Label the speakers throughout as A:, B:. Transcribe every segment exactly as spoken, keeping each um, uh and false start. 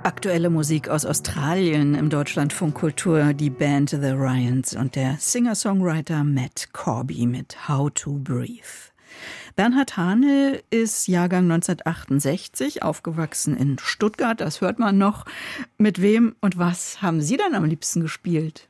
A: Aktuelle Musik aus Australien im Deutschlandfunk Kultur, die Band The Ryans und der Singer-Songwriter Matt Corby mit How to Breathe. Bernhard Hanel ist Jahrgang neunzehnhundertachtundsechzig, aufgewachsen in Stuttgart, das hört man noch. Mit wem und was haben Sie dann am liebsten gespielt?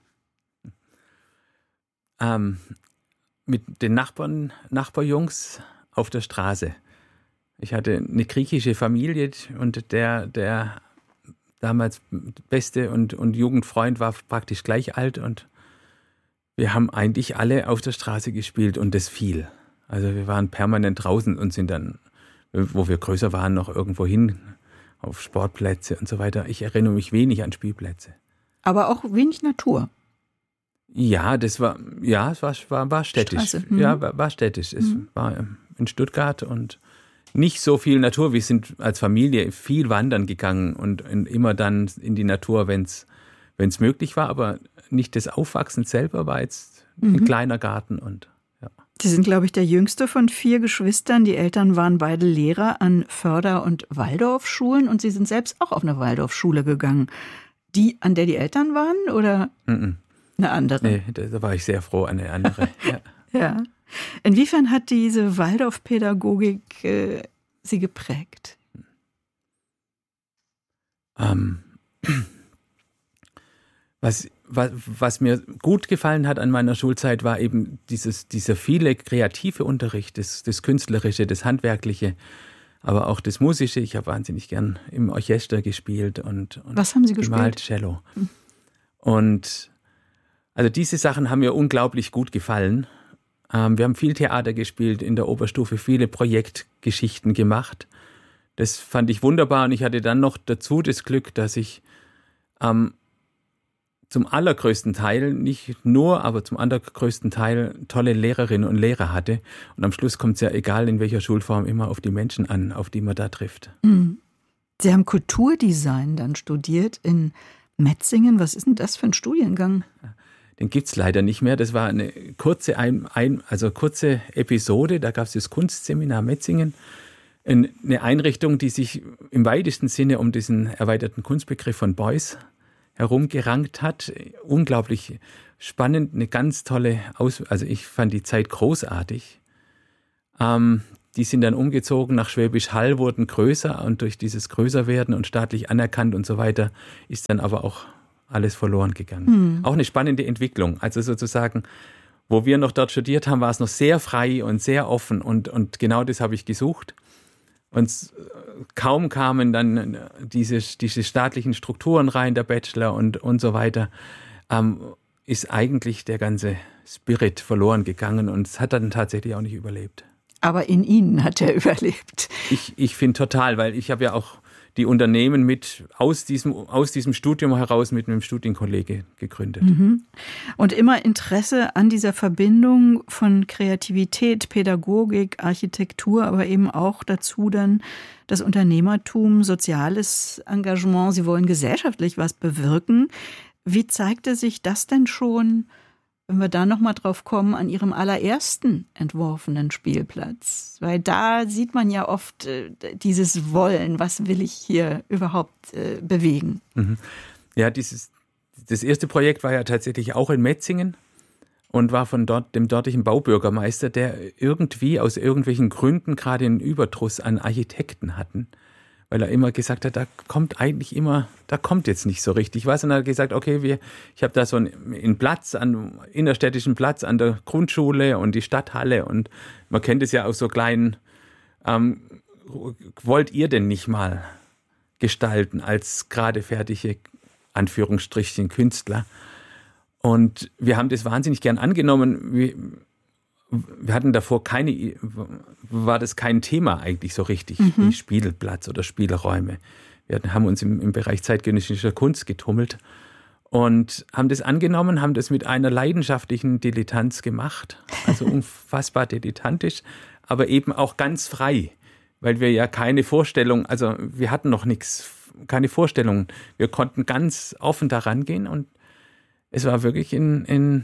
B: Ähm, mit den Nachbarn, Nachbarjungs auf der Straße. Ich hatte eine griechische Familie und der, der damals beste und, und Jugendfreund war praktisch gleich alt und wir haben eigentlich alle auf der Straße gespielt und das viel. Also wir waren permanent draußen und sind dann, wo wir größer waren, noch irgendwo hin auf Sportplätze und so weiter. Ich erinnere mich wenig an Spielplätze.
A: Aber auch wenig Natur.
B: Ja, das war, ja, es war, war, war städtisch.
A: Mhm.
B: Ja, war, war städtisch. Es mhm. war in Stuttgart und nicht so viel Natur. Wir sind als Familie viel wandern gegangen und immer dann in die Natur, wenn es möglich war. Aber nicht das Aufwachsen selber war jetzt mhm. ein kleiner Garten. Und ja.
A: Sie sind, glaube ich, der jüngste von vier Geschwistern. Die Eltern waren beide Lehrer an Förder- und Waldorfschulen und Sie sind selbst auch auf eine Waldorfschule gegangen. Die, an der die Eltern waren oder mhm. eine andere?
B: Nee, da war ich sehr froh, eine andere. ja.
A: ja. Inwiefern hat diese Waldorfpädagogik äh, Sie geprägt?
B: Ähm, was, was, was mir gut gefallen hat an meiner Schulzeit, war eben dieses, dieser viele kreative Unterricht, das, das Künstlerische, das Handwerkliche, aber auch das Musische. Ich habe wahnsinnig gern im Orchester gespielt und, und
A: was haben Sie
B: gemalt,
A: gespielt?
B: Cello. Hm. Und also diese Sachen haben mir unglaublich gut gefallen. Wir haben viel Theater gespielt in der Oberstufe, viele Projektgeschichten gemacht. Das fand ich wunderbar und ich hatte dann noch dazu das Glück, dass ich ähm, zum allergrößten Teil, nicht nur, aber zum allergrößten Teil tolle Lehrerinnen und Lehrer hatte. Und am Schluss kommt es ja, egal in welcher Schulform, immer auf die Menschen an, auf die man da trifft.
A: Sie haben Kulturdesign dann studiert in Metzingen. Was ist denn das für ein Studiengang?
B: Den gibt es leider nicht mehr. Das war eine kurze, ein, ein, also kurze Episode. Da gab es das Kunstseminar Metzingen. Eine Einrichtung, die sich im weitesten Sinne um diesen erweiterten Kunstbegriff von Beuys herumgerankt hat. Unglaublich spannend, eine ganz tolle Aus... Also ich fand die Zeit großartig. Ähm, die sind dann umgezogen nach Schwäbisch Hall, wurden größer und durch dieses Größerwerden und staatlich anerkannt und so weiter ist dann aber auch alles verloren gegangen. Mhm. Auch eine spannende Entwicklung. Also sozusagen, wo wir noch dort studiert haben, war es noch sehr frei und sehr offen und, und genau das habe ich gesucht. Und kaum kamen dann diese, diese staatlichen Strukturen rein, der Bachelor und, und so weiter, ähm, ist eigentlich der ganze Spirit verloren gegangen und es hat dann tatsächlich auch nicht überlebt.
A: Aber in Ihnen hat er überlebt.
B: Ich, ich finde total, weil ich habe ja auch die Unternehmen mit aus diesem, aus diesem Studium heraus mit einem Studienkollege gegründet.
A: Mhm. Und immer Interesse an dieser Verbindung von Kreativität, Pädagogik, Architektur, aber eben auch dazu dann das Unternehmertum, soziales Engagement. Sie wollen gesellschaftlich was bewirken. Wie zeigte sich das denn schon, wenn wir da nochmal drauf kommen, an Ihrem allerersten entworfenen Spielplatz? Weil da sieht man ja oft äh, dieses Wollen, was will ich hier überhaupt äh, bewegen?
B: Mhm. Ja, dieses, das erste Projekt war ja tatsächlich auch in Metzingen und war von dort, dem dortigen Baubürgermeister, der irgendwie aus irgendwelchen Gründen gerade einen Überdruss an Architekten hatten. Weil er immer gesagt hat, da kommt eigentlich immer, da kommt jetzt nicht so richtig was. Und er hat gesagt, okay, wir, ich habe da so einen, einen Platz, einen innerstädtischen Platz an der Grundschule und die Stadthalle. Und man kennt es ja aus so kleinen, ähm, wollt ihr denn nicht mal gestalten als gerade fertige, Anführungsstrichen, Künstler? Und wir haben das wahnsinnig gern angenommen. Wir, Wir hatten davor keine, war das kein Thema eigentlich so richtig, mhm. wie Spielplatz oder Spielräume. Wir haben uns im, im Bereich zeitgenössischer Kunst getummelt und haben das angenommen, haben das mit einer leidenschaftlichen Dilettanz gemacht, also unfassbar dilettantisch, aber eben auch ganz frei, weil wir ja keine Vorstellung, also wir hatten noch nichts, keine Vorstellungen. Wir konnten ganz offen daran gehen und es war wirklich in, in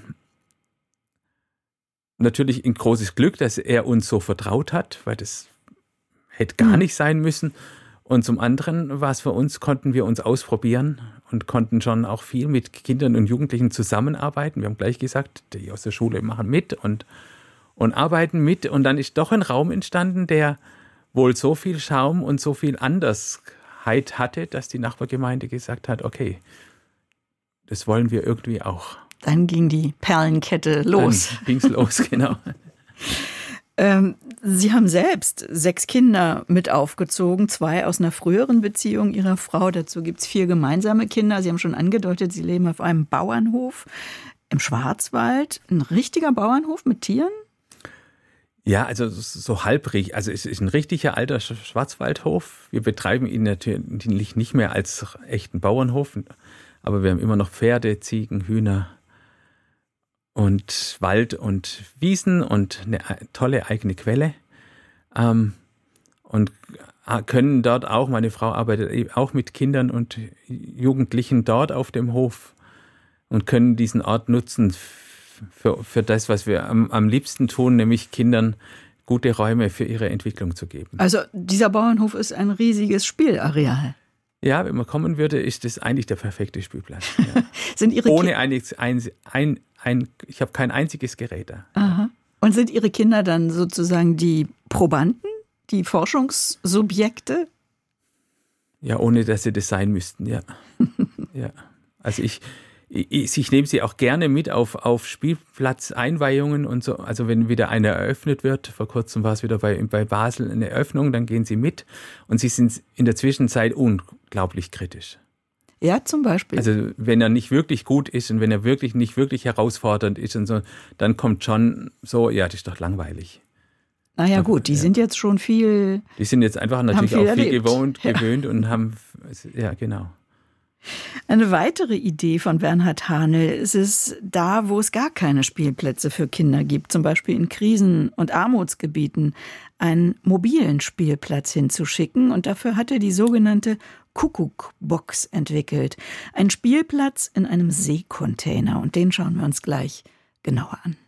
B: natürlich ein großes Glück, dass er uns so vertraut hat, weil das hätte gar nicht sein müssen. Und zum anderen war es für uns, konnten wir uns ausprobieren und konnten schon auch viel mit Kindern und Jugendlichen zusammenarbeiten. Wir haben gleich gesagt, die aus der Schule machen mit und, und arbeiten mit. Und dann ist doch ein Raum entstanden, der wohl so viel Charme und so viel Andersheit hatte, dass die Nachbargemeinde gesagt hat, okay, das wollen wir irgendwie auch.
A: Dann ging die Perlenkette los.
B: Dann ging's los, genau.
A: ähm, Sie haben selbst sechs Kinder mit aufgezogen, zwei aus einer früheren Beziehung Ihrer Frau. Dazu gibt es vier gemeinsame Kinder. Sie haben schon angedeutet, Sie leben auf einem Bauernhof im Schwarzwald. Ein richtiger Bauernhof mit Tieren?
B: Ja, also so halbrig. Also es ist ein richtiger alter Schwarzwaldhof. Wir betreiben ihn natürlich nicht mehr als echten Bauernhof, aber wir haben immer noch Pferde, Ziegen, Hühner und Wald und Wiesen und eine tolle eigene Quelle. Ähm, und können dort auch, meine Frau arbeitet auch mit Kindern und Jugendlichen dort auf dem Hof und können diesen Ort nutzen für, für das, was wir am, am liebsten tun, nämlich Kindern gute Räume für ihre Entwicklung zu geben.
A: Also dieser Bauernhof ist ein riesiges Spielareal.
B: Ja, wenn man kommen würde, ist das eigentlich der perfekte Spielplatz. Ja.
A: Sind Ihre
B: Ohne ein, ein, ein, ein, ich habe kein einziges Gerät da.
A: Aha. Und sind Ihre Kinder dann sozusagen die Probanden, die Forschungssubjekte?
B: Ja, ohne dass sie das sein müssten, ja. ja. Also ich, ich, ich nehme sie auch gerne mit auf, auf Spielplatzeinweihungen und so. Also wenn wieder eine eröffnet wird, vor kurzem war es wieder bei, bei Basel eine Eröffnung, dann gehen sie mit und sie sind in der Zwischenzeit unglaublich kritisch.
A: Ja, zum Beispiel.
B: Also wenn er nicht wirklich gut ist und wenn er wirklich nicht wirklich herausfordernd ist und so, dann kommt schon so, ja, das ist doch langweilig.
A: Naja gut, die ja. sind jetzt schon viel
B: Die sind jetzt einfach natürlich viel auch viel
A: erlebt.
B: gewohnt,
A: ja.
B: gewöhnt und haben, ja genau.
A: Eine weitere Idee von Bernhard Hanel ist es, da wo es gar keine Spielplätze für Kinder gibt, zum Beispiel in Krisen- und Armutsgebieten, einen mobilen Spielplatz hinzuschicken. Und dafür hat er die sogenannte Kuckuck-Box entwickelt. Ein Spielplatz in einem Seekontainer. Und den schauen wir uns gleich genauer an.